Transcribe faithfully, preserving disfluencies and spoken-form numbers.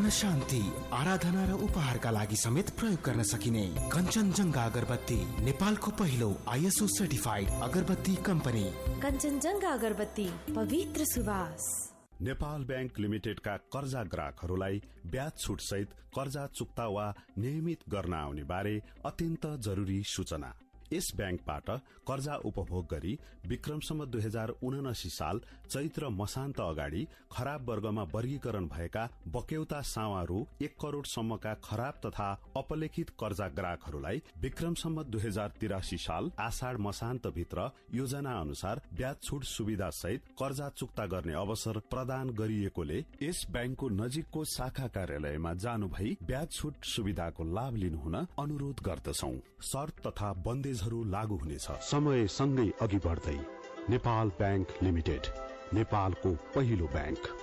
मन शान्ति, आराधना र उपहारका लागि समेत प्रयोग गर्न सकिने कञ्चनजङ्घा अगरबत्ती, नेपालको पहिलो आइएसओ सर्टिफाइड अगरबत्ती कम्पनी। कञ्चनजङ्घा अगरबत्ती, पवित्र सुवास। नेपाल बैंक लिमिटेडका कर्जा ग्राहकहरूलाई ब्याज छुट सहित कर्जा चुक्ता वा नियमित गर्न आउने बारे अत्यन्त जरूरी सूचना। यस ब्याङ्कबाट कर्जा उपभोग गरी विक्रमसम्म दुई हजार उनासी साल चैत्र मसान्त अगाडि खराब वर्गमा वर्गीकरण भएका बक्यौता सावा रु एक करोड़सम्मका खराब तथा अपलेखित कर्जा ग्राहकहरूलाई विक्रमसम्म दुई हजार तिरासी साल आषाढ़ मसान्त भित्र योजना अनुसार ब्याज छुट सुविधा सहित कर्जा चुक्ता गर्ने अवसर प्रदान गरिएकोले यस ब्याङ्कको नजिकको शाखा कार्यालयमा जानु भई ब्याज छुट सुविधाको लाभ लिनुहुन अनुरोध गर्दछौ। शर्त तथा बन्देज लागू हुनेछ। समय सँगै अघि बढ्दै नेपाल बैंक लिमिटेड, नेपालको पहिलो बैंक।